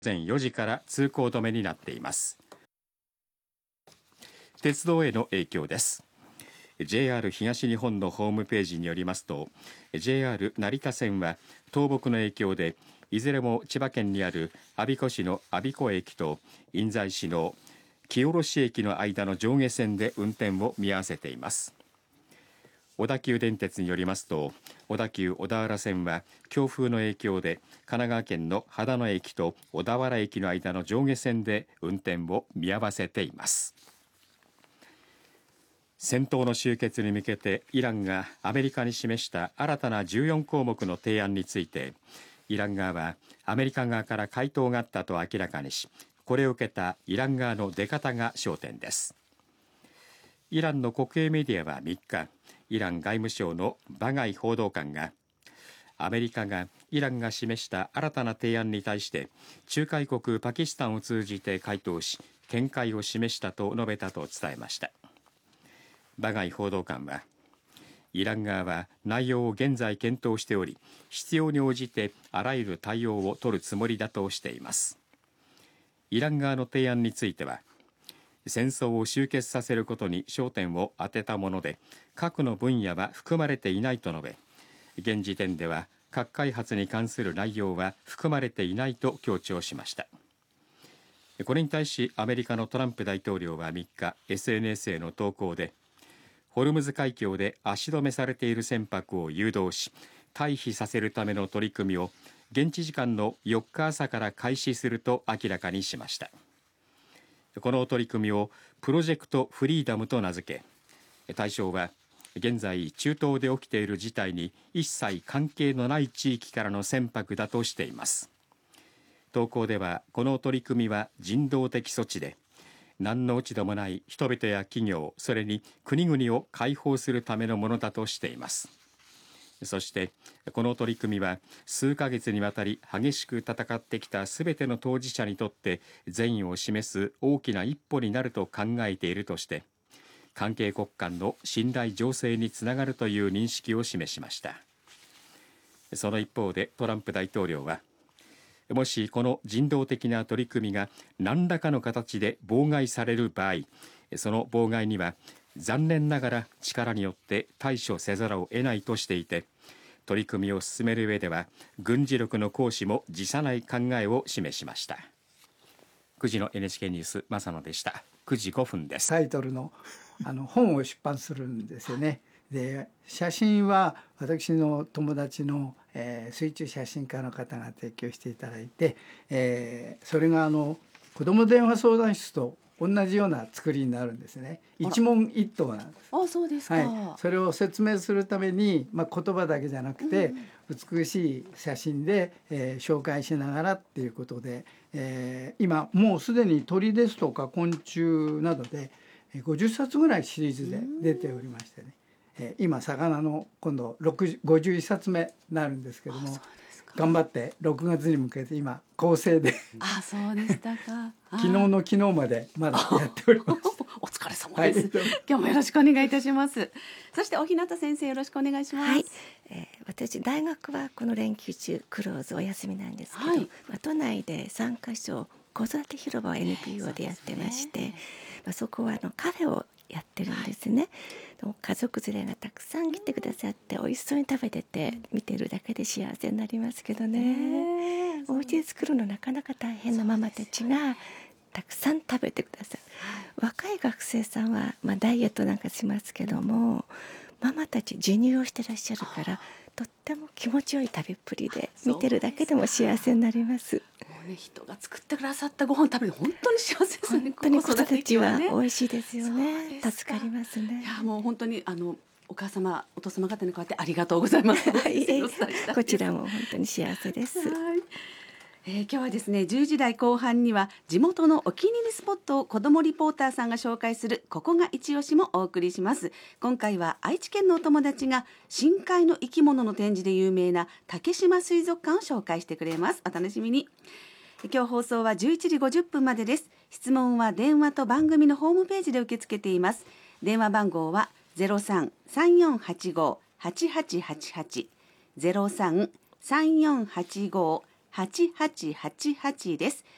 前4時から通行止めになっています。鉄道への影響です。 JR 東日本のホームページによりますと JR 成田線は倒木の影響でいずれも千葉県にある我孫子市の我孫子駅と印西市の木卸駅の間の上下線で運転を見合わせています。小田急電鉄によりますと小田急小田原線は強風の影響で神奈川県の秦野駅と小田原駅の間の上下線で運転を見合わせています。戦闘の終結に向けてイランがアメリカに示した新たな14項目の提案についてイラン側はアメリカ側から回答があったと明らかにし、これを受けたイラン側の出方が焦点です。イランの国営メディアは3日、イラン外務省のバガイ報道官がアメリカがイランが示した新たな提案に対して仲介国パキスタンを通じて回答し見解を示したと述べたと伝えました。バガイ報道官はイラン側は内容を現在検討しており必要に応じてあらゆる対応を取るつもりだとしています。イラン側の提案については戦争を終結させることに焦点を当てたもので核の分野は含まれていないと述べ、現時点では核開発に関する内容は含まれていないと強調しました。これに対しアメリカのトランプ大統領は3日 SNS への投稿でホルムズ海峡で足止めされている船舶を誘導し退避させるための取り組みを現地時間の4日朝から開始すると明らかにしました。この取り組みをプロジェクトフリーダムと名付け、対象は現在中東で起きている事態に一切関係のない地域からの船舶だとしています。投稿ではこの取り組みは人道的措置で何の落ち度もない人々や企業、それに国々を解放するためのものだとしています。そしてこの取り組みは数ヶ月にわたり激しく戦ってきたすべての当事者にとって善意を示す大きな一歩になると考えているとして関係国間の信頼醸成につながるという認識を示しました。その一方でトランプ大統領はもしこの人道的な取り組みが何らかの形で妨害される場合、その妨害には残念ながら力によって対処せざるを得ないとしていて、取り組みを進める上では軍事力の行使も辞さない考えを示しました。9時の NHK ニュース正野でした。9時5分です。 タイトルの本を出版するんですよね。で写真は私の友達の、水中写真家の方が提供していただいて、それが子ども電話相談室と同じような作りになるんですね。一問一答なんです。 あ、そうですか。 はい、それを説明するために、言葉だけじゃなくて、美しい写真で、紹介しながらっていうことで、今もうすでに鳥ですとか昆虫などで50冊ぐらいシリーズで出ておりましてね、今魚の今度51冊目になるんですけども、頑張って6月に向けて今構成であ、そうでしたか。 昨日の昨日までまだやっております。 お疲れ様です、今日もよろしくお願いいたします。そしてお日向先生よろしくお願いします。 はい、私大学はこの連休中クローズお休みなんですけど、都内で3カ所子育て広場を NPO でやってまして、そこはカフェをやってるんですね。家族連れがたくさん来てくださって美味しそうに食べてて見てるだけで幸せになりますけどね、お家で作るのなかなか大変なママたちがたくさん食べてくださる。若い学生さんは、ダイエットなんかしますけどもママたち授乳をしてらっしゃるからとっても気持ちよい食べっぷりで見てるだけでも幸せになります。 もうね、人が作ってくださったご飯食べて本当に幸せですね。 本当に子育ては美味しいですよね。助かりますね。 いや、もう本当にお母様お父様方に代わってありがとうございます。 こちらも本当に幸せです。 今日はですね10時台後半には地元のお気に入りスポットを子どもリポーターさんが紹介するここが一押しもお送りします。今回は愛知県のお友達が深海の生き物の展示で有名な竹島水族館を紹介してくれます。お楽しみに。今日放送は11時50分までです。質問は電話と番組のホームページで受け付けています。電話番号は 03-3485-8888 03-3485-8888です。